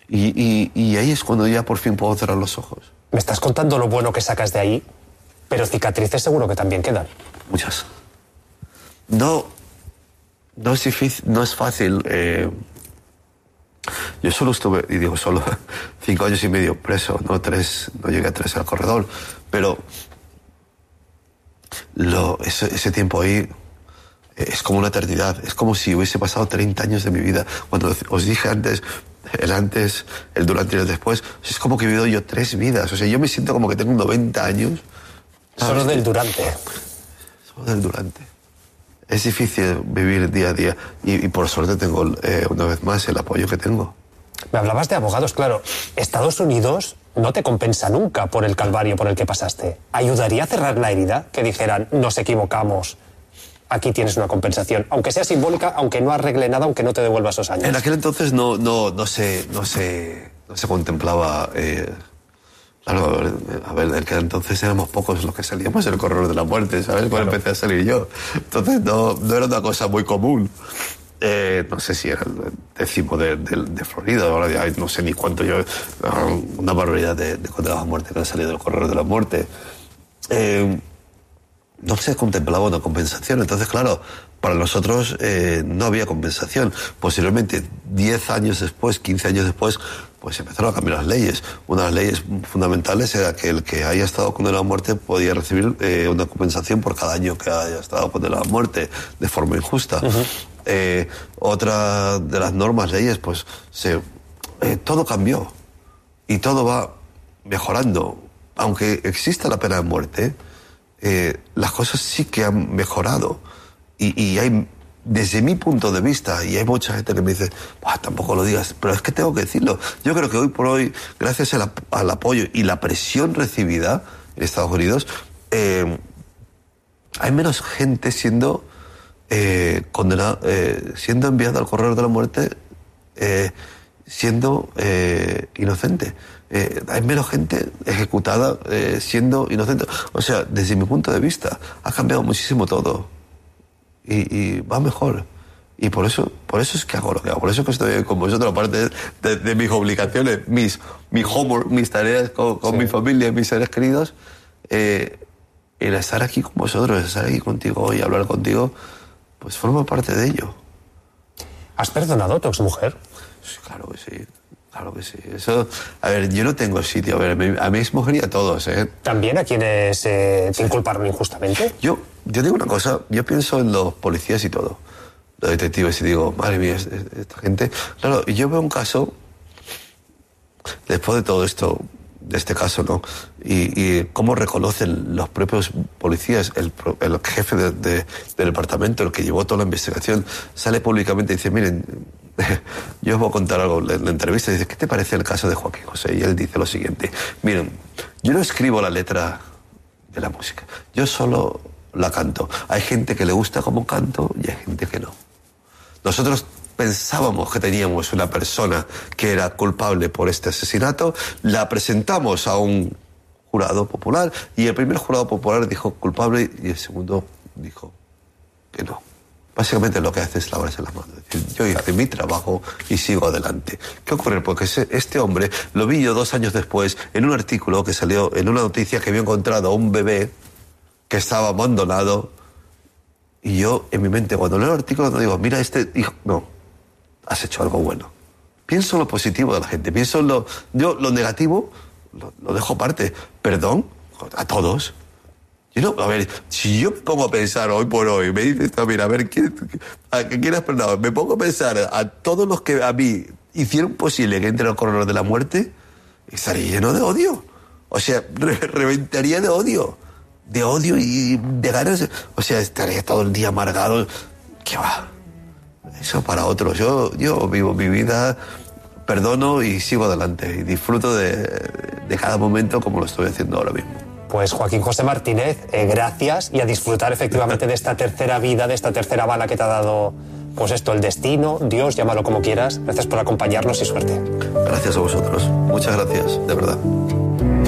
Y ahí es cuando ya por fin puedo cerrar los ojos. Me estás contando lo bueno que sacas de ahí, pero cicatrices seguro que también quedan. Muchas. No es difícil, no es fácil. Yo solo estuve, y digo solo, 5 años y medio preso, no 3, no llegué a 3 al corredor, pero ese tiempo ahí es como una eternidad, es como si hubiese pasado 30 años de mi vida. Cuando os dije antes, el durante y el después, es como que he vivido yo 3 vidas, o sea, yo me siento como que tengo 90 años. ¿Sabes? Solo del durante. Solo del durante. Es difícil vivir día a día y por suerte tengo una vez más el apoyo que tengo. Me hablabas de abogados, claro. Estados Unidos no te compensa nunca por el calvario por el que pasaste. ¿Ayudaría a cerrar la herida? Que dijeran, nos equivocamos, aquí tienes una compensación. Aunque sea simbólica, aunque no arregle nada, aunque no te devuelva esos años. En aquel entonces no se contemplaba... Claro, a ver, en aquel entonces éramos pocos los que salíamos del corredor de la muerte, ¿sabes? Cuando empecé a salir yo. Entonces no era una cosa muy común. No sé si era el 10º de Florida, ahora ya no sé ni cuánto yo... Una barbaridad de condenados a muerte que han salido del corredor de la muerte. No se contemplaba una compensación. Entonces, claro, para nosotros no había compensación. Posteriormente, 10 años después, 15 años después, pues empezaron a cambiar las leyes. Una de las leyes fundamentales era que el que haya estado condenado a muerte podía recibir una compensación por cada año que haya estado condenado a muerte, de forma injusta. Otra de las normas, leyes, pues todo cambió y todo va mejorando. Aunque exista la pena de muerte, las cosas sí que han mejorado y hay, desde mi punto de vista, y hay mucha gente que me dice, tampoco lo digas, pero es que tengo que decirlo. Yo creo que hoy por hoy, gracias al apoyo y la presión recibida en Estados Unidos, hay menos gente siendo condenada, siendo enviada al corredor de la muerte, siendo inocente. Hay menos gente ejecutada siendo inocente. O sea, desde mi punto de vista, ha cambiado muchísimo todo. Y va mejor. Y por eso es que hago lo que hago. Por eso que estoy con vosotros, aparte de mis obligaciones, mi homework, mis tareas con mi familia y mis seres queridos. El estar aquí con vosotros, estar aquí contigo y hablar contigo, pues forma parte de ello. ¿Has perdonado a tu exmujer? Sí, claro que sí. Claro que sí. Eso, a ver, yo no tengo sitio. A ver, a mi exmujer y a todos, ¿eh? ¿También a quienes te inculparon injustamente? Yo digo una cosa, yo pienso en los policías y todo, los detectives, y digo, madre mía, esta gente... Claro, y yo veo un caso, después de todo esto, de este caso, ¿no? Y cómo reconocen los propios policías, el jefe del departamento, el que llevó toda la investigación, sale públicamente y dice, miren, yo os voy a contar algo. En la entrevista dice, ¿qué te parece el caso de Joaquín José? Y él dice lo siguiente, miren, yo no escribo la letra de la música, yo solo la canto. Hay gente que le gusta cómo canto y hay gente que no. Nosotros pensábamos que teníamos una persona que era culpable por este asesinato, la presentamos a un jurado popular y el primer jurado popular dijo culpable y el segundo dijo que no. Básicamente lo que hace es lavarse las manos. Es decir, yo hice mi trabajo y sigo adelante. ¿Qué ocurre? Porque este hombre lo vi yo 2 años después en un artículo que salió en una noticia que había encontrado a un bebé que estaba abandonado y yo en mi mente cuando leo el artículo no digo, mira este hijo, no, has hecho algo bueno. Pienso en lo positivo de la gente, pienso en lo negativo, lo dejo aparte. Perdón a todos. A ver, si yo me pongo a pensar hoy por hoy, me dices, mira, a ver, ¿a quién has perdonado? Me pongo a pensar a todos los que a mí hicieron posible que entre al corredor de la muerte, estaría lleno de odio. O sea, reventaría de odio. De odio y de ganas. O sea, estaría todo el día amargado. ¿Qué va? Eso para otros. Yo vivo mi vida, perdono y sigo adelante. Y disfruto de cada momento como lo estoy haciendo ahora mismo. Pues Joaquín José Martínez, gracias y a disfrutar efectivamente de esta tercera vida, de esta tercera bala que te ha dado, pues esto, el destino, Dios, llámalo como quieras. Gracias por acompañarnos y suerte. Gracias a vosotros. Muchas gracias, de verdad.